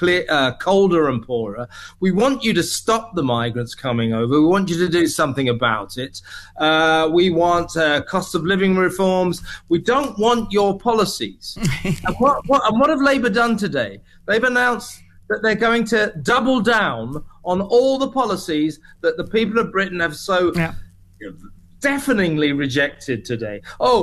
[SPEAKER 2] colder and poorer. We want you to stop the migrants coming over. We want you to do something about it. We want cost of living reforms. We don't want your policies. And what have Labour done today? They've announced that they're going to double down on all the policies that the people of Britain have so deafeningly rejected today.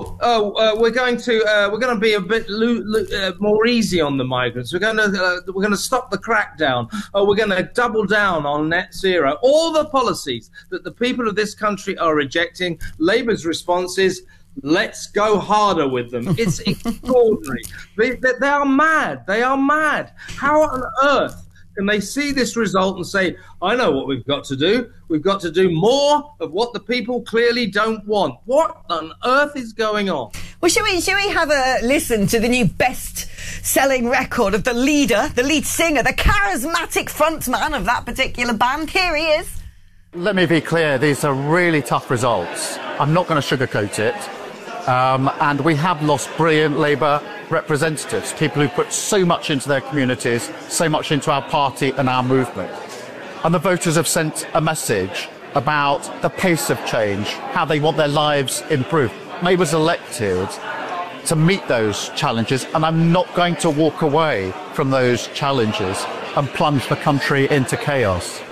[SPEAKER 2] We're going to be a bit more easy on the migrants. We're going to stop the crackdown. We're going to double down on net zero. All the policies that the people of this country are rejecting. Labour's response is, let's go harder with them. It's extraordinary. They are mad. They are mad. How on earth can they see this result and say, I know what we've got to do. We've got to do more of what the people clearly don't want. What on earth is going on?
[SPEAKER 1] Well, shall we have a listen to the new best-selling record of the leader, the lead singer, the charismatic frontman of that particular band? Here he is.
[SPEAKER 4] Let me be clear, these are really tough results. I'm not going to sugarcoat it. And we have lost brilliant Labour
[SPEAKER 21] representatives, people who put so much into their communities, so much into our party and our movement. And the voters have sent a message about the pace of change, how they want their lives improved. I was elected to meet those challenges, and I'm not going to walk away from those challenges and plunge the country into chaos.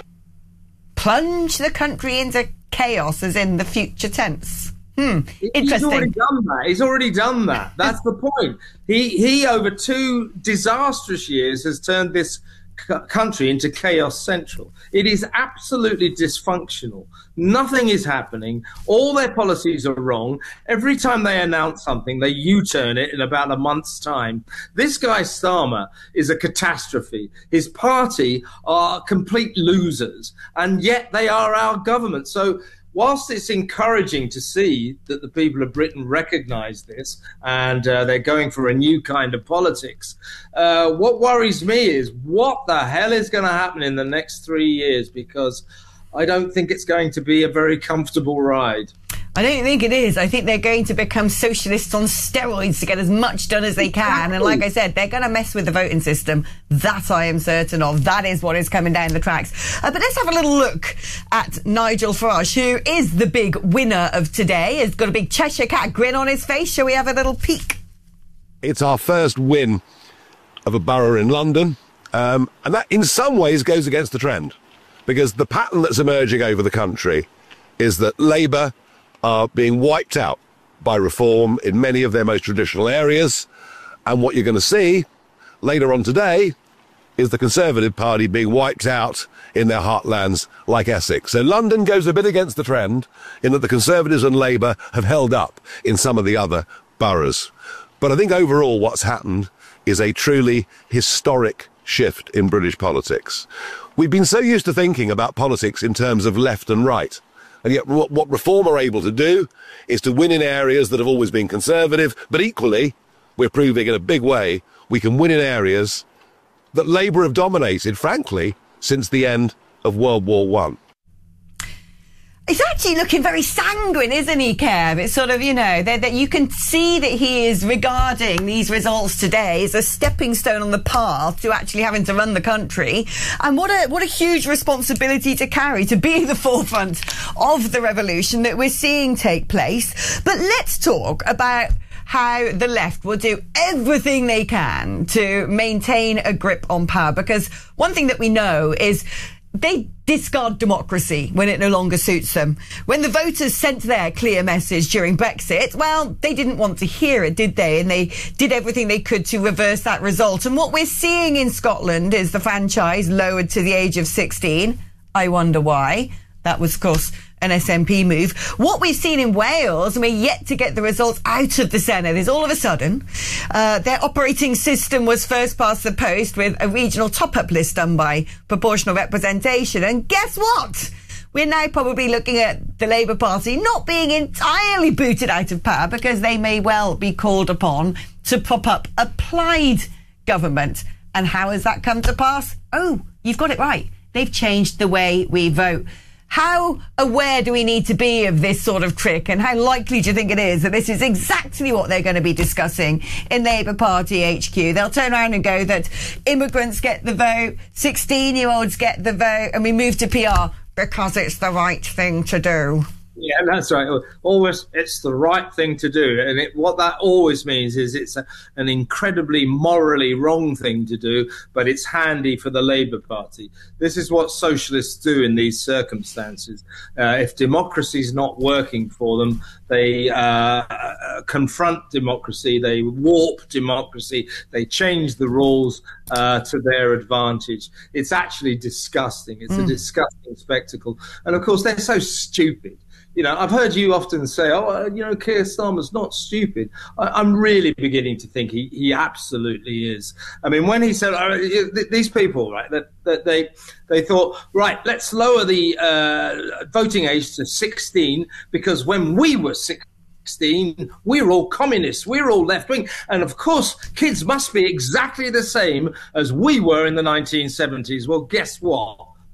[SPEAKER 1] Plunge the country into chaos, as in the future tense. Interesting.
[SPEAKER 2] He's already done that. He's already done that. That's the point. He over 2 disastrous years has turned this country into chaos central. It is absolutely dysfunctional. Nothing is happening. All their policies are wrong. Every time they announce something, they U-turn it in about a month's time. This guy Starmer is a catastrophe. His party are complete losers, and yet they are our government. So whilst it's encouraging to see that the people of Britain recognise this and they're going for a new kind of politics, what worries me is what the hell is going to happen in the next 3 years, because I don't think it's going to be a very comfortable ride.
[SPEAKER 1] I don't think it is. I think they're going to become socialists on steroids to get as much done as they can. Exactly. And like I said, they're going to mess with the voting system. That I am certain of. That is what is coming down the tracks. But let's have a little look at Nigel Farage, who is the big winner of today. He's got a big Cheshire Cat grin on his face. Shall we have a little peek?
[SPEAKER 20] It's our first win of a borough in London. And that in some ways goes against the trend, because the pattern that's emerging over the country is that Labour are being wiped out by reform in many of their most traditional areas. And what you're going to see later on today is the Conservative Party being wiped out in their heartlands like Essex. So London goes a bit against the trend in that the Conservatives and Labour have held up in some of the other boroughs. But I think overall what's happened is a truly historic shift in British politics. We've been so used to thinking about politics in terms of left and right. And yet what Reform are able to do is to win in areas that have always been conservative, but equally, we're proving in a big way, we can win in areas that Labour have dominated, frankly, since the end of World War I.
[SPEAKER 1] He's actually looking very sanguine, isn't he, Kev? It's sort of, you know, that you can see that he is regarding these results today as a stepping stone on the path to actually having to run the country. And what a huge responsibility to carry, to be in the forefront of the revolution that we're seeing take place. But let's talk about how the left will do everything they can to maintain a grip on power. Because one thing that we know is they discard democracy when it no longer suits them. When the voters sent their clear message during Brexit, well, they didn't want to hear it, did they? And they did everything they could to reverse that result. And what we're seeing in Scotland is the franchise lowered to the age of 16. I wonder why. That was, of course, an SNP move. What we've seen in Wales, and we're yet to get the results out of the Senedd, is all of a sudden their operating system was first past the post with a regional top-up list done by proportional representation. And guess what? We're now probably looking at the Labour Party not being entirely booted out of power, because they may well be called upon to prop up a Plaid government. And how has that come to pass? Oh, you've got it right. They've changed the way we vote. How aware do we need to be of this sort of trick, and how likely do you think it is that this is exactly what they're going to be discussing in Labour Party HQ? They'll turn around and go that immigrants get the vote, 16-year-olds get the vote, and we move to PR because it's the right thing to do.
[SPEAKER 2] Yeah, that's right. Always, it's the right thing to do. And what that always means is it's an incredibly morally wrong thing to do, but it's handy for the Labour Party. This is what socialists do in these circumstances. If democracy is not working for them, they confront democracy, they warp democracy, they change the rules to their advantage. It's actually disgusting. It's a disgusting spectacle. And, of course, they're so stupid. You know, I've heard you often say, Keir Starmer's not stupid. I'm really beginning to think he absolutely is. I mean, when he said, these people, right, that they thought, right, let's lower the voting age to 16, because when we were 16, we're all communists, we're all left-wing. And, of course, kids must be exactly the same as we were in the 1970s. Well, guess what?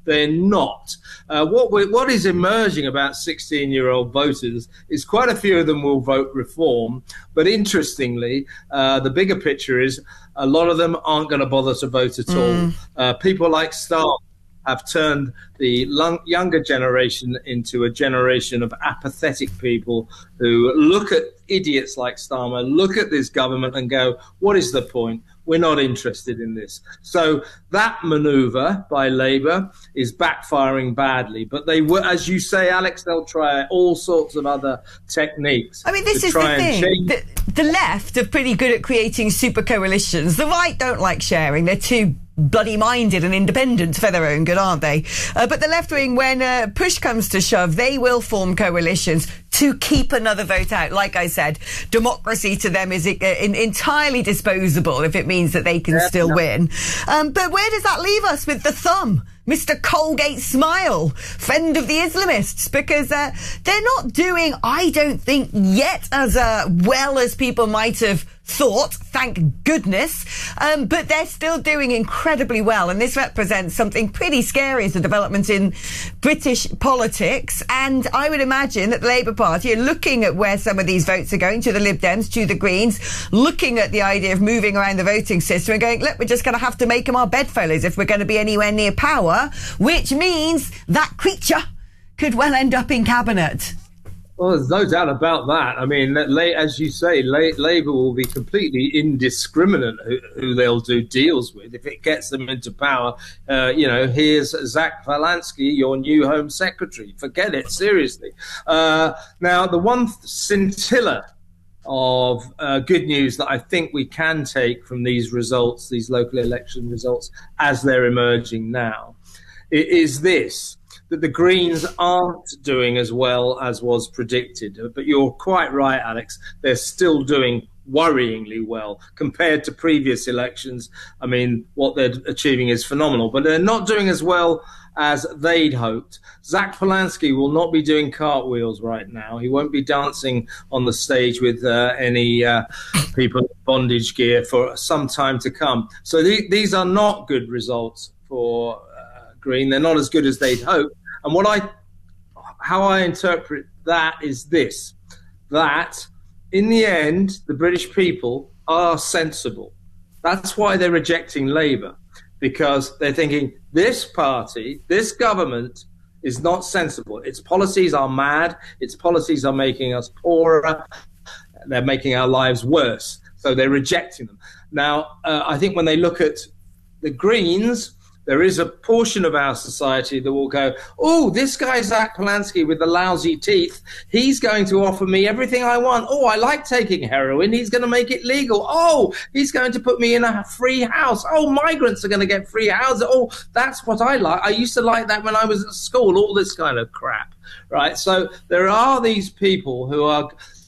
[SPEAKER 2] They're not. What is emerging about 16-year-old voters is quite a few of them will vote Reform. But interestingly, the bigger picture is a lot of them aren't going to bother to vote at all. People like Starmer have turned the younger generation into a generation of apathetic people who look at idiots like Starmer, look at this government and go, what is the point? We're not interested in this. So that manoeuvre by Labour is backfiring badly. But they were, as you say, Alex, they'll try all sorts of other techniques.
[SPEAKER 1] I mean, this is the thing. The left are pretty good at creating super coalitions. The right don't like sharing. They're too bloody minded and independent for their own good, aren't they? But the left wing, when push comes to shove, they will form coalitions to keep another vote out. Like I said, democracy to them is entirely disposable if it means that they can still win. But where does that leave us with the thumb? Mr. Colgate Smile, friend of the Islamists, because they're not doing, I don't think, yet as well as people might have thought, thank goodness, but they're still doing incredibly well, and this represents something pretty scary as a development in British politics. And I would imagine that the Labour Party are looking at where some of these votes are going, to the Lib Dems, to the Greens, looking at the idea of moving around the voting system and going, look, we're just going to have to make them our bedfellows if we're going to be anywhere near power, which means that creature could well end up in cabinet.
[SPEAKER 2] Well, there's no doubt about that. I mean, as you say, Labour will be completely indiscriminate who they'll do deals with if it gets them into power. Here's Zach Valansky, your new Home Secretary. Forget it, seriously. Now, the one scintilla of good news that I think we can take from these results, these local election results, as they're emerging now, is this: that the Greens aren't doing as well as was predicted. But you're quite right, Alex. They're still doing worryingly well compared to previous elections. I mean, what they're achieving is phenomenal, but they're not doing as well as they'd hoped. Zach Valansky will not be doing cartwheels right now. He won't be dancing on the stage with any people in bondage gear for some time to come. So these are not good results for Green. They're not as good as they'd hoped. And how I interpret that is this: that in the end, the British people are sensible. That's why they're rejecting Labour, because they're thinking this party, this government is not sensible. Its policies are mad. Its policies are making us poorer. They're making our lives worse. So they're rejecting them. Now, I think when they look at the Greens, there is a portion of our society that will go, oh, this guy Zach Valansky with the lousy teeth, he's going to offer me everything I want. Oh, I like taking heroin. He's going to make it legal. Oh, he's going to put me in a free house. Oh, migrants are going to get free houses. Oh, that's what I like. I used to like that when I was at school, all this kind of crap, right? So there are these people who are,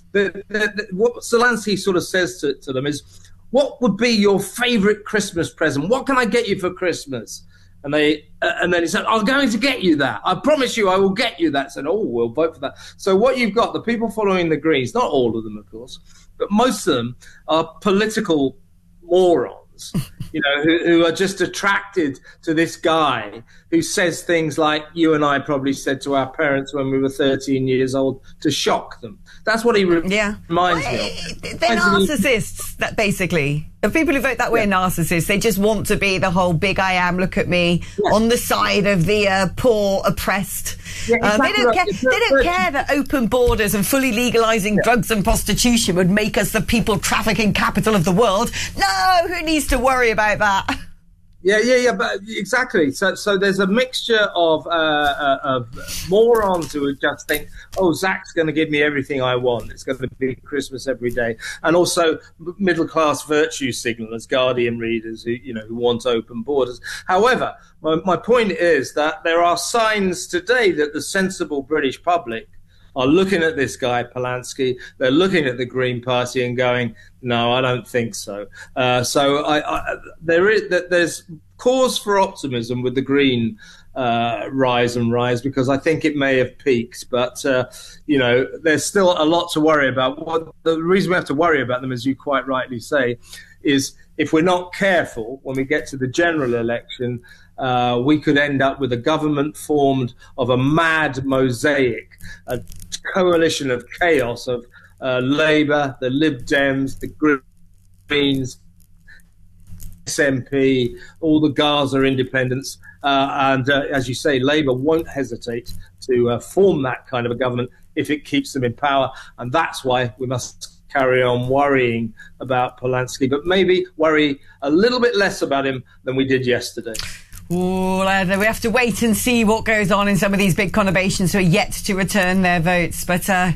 [SPEAKER 2] what Zelensky sort of says to them is, what would be your favourite Christmas present? What can I get you for Christmas? And then he said, I'm going to get you that. I promise you I will get you that. I said, oh, we'll vote for that. So what you've got, the people following the Greens, not all of them, of course, but most of them are political morons, who are just attracted to this guy who says things like you and I probably said to our parents when we were 13 years old to shock them. That's what he reminds me of.
[SPEAKER 1] They're narcissists, that basically. The people who vote that way are narcissists. They just want to be the whole big I am, look at me, on the side of the poor, oppressed. Yeah, exactly they don't care that open borders and fully legalising drugs and prostitution would make us the people trafficking capital of the world. No, who needs to worry about that?
[SPEAKER 2] Yeah, but exactly. So there's a mixture of morons who just think, oh, Zach's going to give me everything I want. It's going to be Christmas every day. And also middle-class virtue signalers, Guardian readers who want open borders. However, my point is that there are signs today that the sensible British public are looking at this guy, Polanski. They're looking at the Green Party and going, no, I don't think so. There's cause for optimism with the Green rise, because I think it may have peaked. But, there's still a lot to worry about. The reason we have to worry about them, as you quite rightly say, is if we're not careful when we get to the general election, we could end up with a government formed of a mad mosaic, a coalition of chaos of Labour, the Lib Dems, the Greens, SNP, all the Gaza independents, and as you say, Labour won't hesitate to form that kind of a government if it keeps them in power, and that's why we must carry on worrying about Polanski, but maybe worry a little bit less about him than we did yesterday.
[SPEAKER 1] Ooh, we have to wait and see what goes on in some of these big conurbations who are yet to return their votes. But I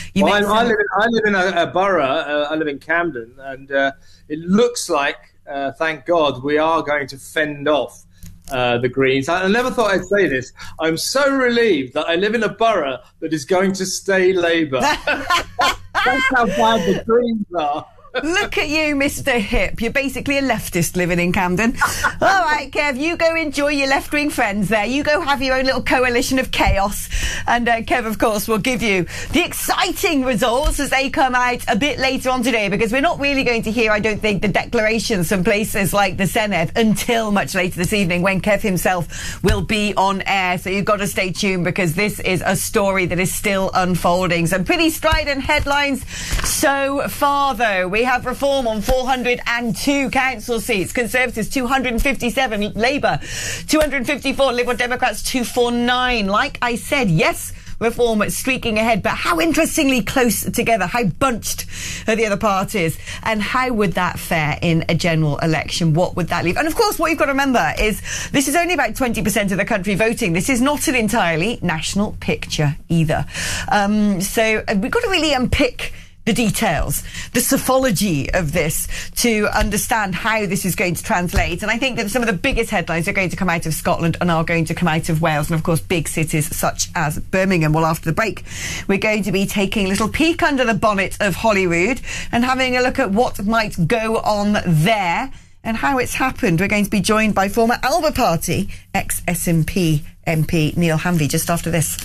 [SPEAKER 2] live in a borough. I live in Camden, and it looks like, thank God, we are going to fend off the Greens. I never thought I'd say this. I'm so relieved that I live in a borough that is going to stay Labour. That's how bad the Greens are.
[SPEAKER 1] Look at you, Mr. Hip. You're basically a leftist living in Camden. All right, Kev, you go enjoy your left-wing friends there. You go have your own little coalition of chaos. And Kev, of course, will give you the exciting results as they come out a bit later on today, because we're not really going to hear, I don't think, the declarations from places like the Senedd until much later this evening when Kev himself will be on air. So you've got to stay tuned, because this is a story that is still unfolding. Some pretty strident headlines so far, though. We have Reform on 402 council seats, Conservatives 257, Labour 254, Liberal Democrats 249. Like I said, yes, Reform streaking ahead, but how interestingly close together, how bunched are the other parties, and how would that fare in a general election? What would that leave? And of course, what you've got to remember is this is only about 20% of the country voting. This is not an entirely national picture either. So we've got to really unpick the details, the psephology of this to understand how this is going to translate. And I think that some of the biggest headlines are going to come out of Scotland and are going to come out of Wales, and of course big cities such as Birmingham. Well, after the break, we're going to be taking a little peek under the bonnet of Holyrood and having a look at what might go on there and how it's happened. We're going to be joined by former Alba Party ex-SNP MP Neil Hanvey just after this.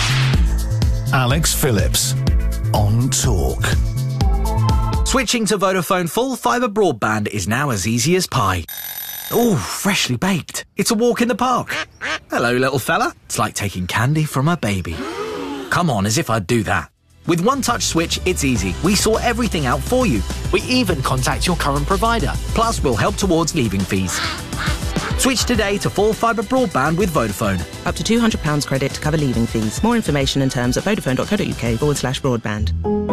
[SPEAKER 3] Alex Phillips on Talk.
[SPEAKER 6] Switching to Vodafone full fibre broadband is now as easy as pie. Ooh, freshly baked. It's a walk in the park. Hello, little fella. It's like taking candy from a baby. Come on, as if I'd do that. With One Touch Switch, it's easy. We sort everything out for you. We even contact your current provider. Plus, we'll help towards leaving fees. Switch today to full fibre broadband with Vodafone.
[SPEAKER 7] Up to £200 credit to cover leaving fees. More information and terms at vodafone.co.uk/broadband.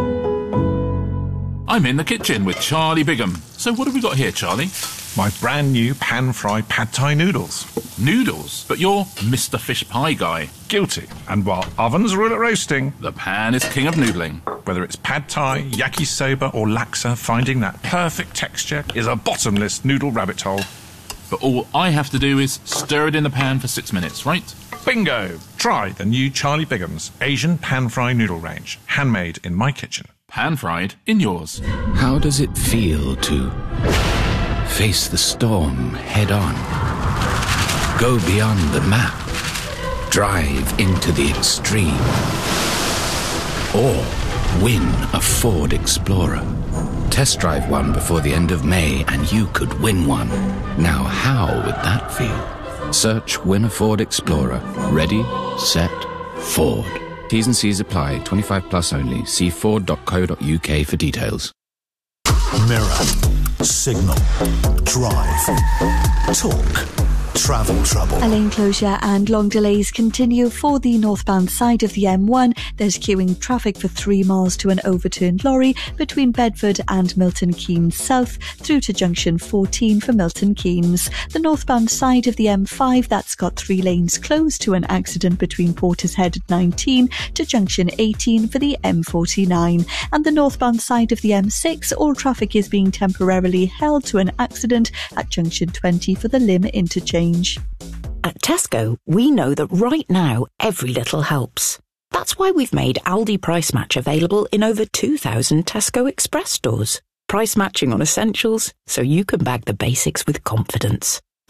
[SPEAKER 9] I'm in the kitchen with Charlie Bigham. So what have we got here, Charlie?
[SPEAKER 5] My brand new pan-fried pad thai noodles.
[SPEAKER 9] Noodles? But you're Mr. Fish Pie guy.
[SPEAKER 5] Guilty. And while ovens rule at roasting,
[SPEAKER 9] the pan is king of noodling.
[SPEAKER 5] Whether it's pad thai, yakisoba or laksa, finding that perfect texture is a bottomless noodle rabbit hole.
[SPEAKER 9] But all I have to do is stir it in the pan for 6 minutes, right?
[SPEAKER 5] Bingo! Try the new Charlie Bigham's Asian pan-fried noodle range. Handmade in my kitchen.
[SPEAKER 9] Pan-fried in yours.
[SPEAKER 8] How does it feel to face the storm head-on? Go beyond the map. Drive into the extreme. Or win a Ford Explorer. Test drive one before the end of May and you could win one. Now how would that feel? Search Win a Ford Explorer. Ready, set, Ford. T's and C's apply. 25 plus only. See Ford.co.uk for details.
[SPEAKER 3] Mirror, Signal, Drive, Talk, Travel Trouble.
[SPEAKER 17] A lane closure and long delays continue for the northbound side of the M1. There's queuing traffic for 3 miles to an overturned lorry between Bedford and Milton Keynes South through to junction 14 for Milton Keynes. The northbound side of the M5, that's got 3 lanes closed to an accident between Portishead 19 to junction 18 for the M49. And the northbound side of the M6, all traffic is being temporarily held to an accident at junction 20 for the Lim interchange.
[SPEAKER 22] At Tesco, we know that right now, every little helps. That's why we've made Aldi Price Match available in over 2,000 Tesco Express stores. Price matching on essentials, so you can bag the basics with confidence.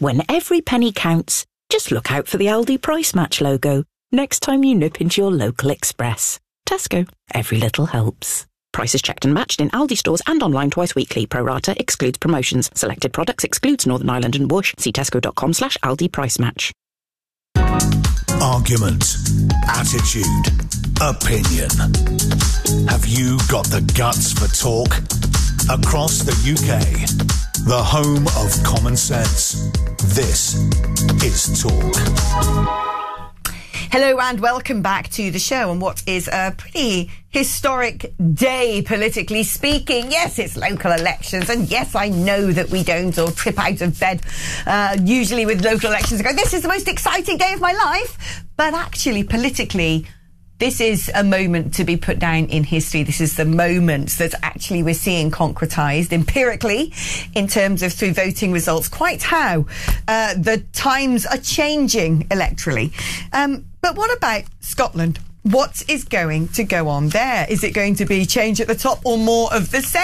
[SPEAKER 22] When every penny counts, just look out for the Aldi Price Match logo next time you nip into your local Express. Tesco. Every little helps. Prices checked and matched in Aldi stores and online twice weekly. Pro rata excludes promotions. Selected products excludes Northern Ireland and Whoosh. See tesco.com/Aldi Price Match.
[SPEAKER 3] Argument, attitude, opinion. Have you got the guts for talk? Across the UK, the home of common sense, this is Talk.
[SPEAKER 1] Hello and welcome back to the show on what is a pretty historic day, politically speaking. Yes, it's local elections, and yes, I know that we don't all trip out of bed usually with local elections and go, this is the most exciting day of my life. But actually, politically, this is a moment to be put down in history. This is the moment that actually we're seeing concretised empirically in terms of through voting results, quite how the times are changing electorally. But what about Scotland? What is going to go on there? Is it going to be change at the top or more of the same?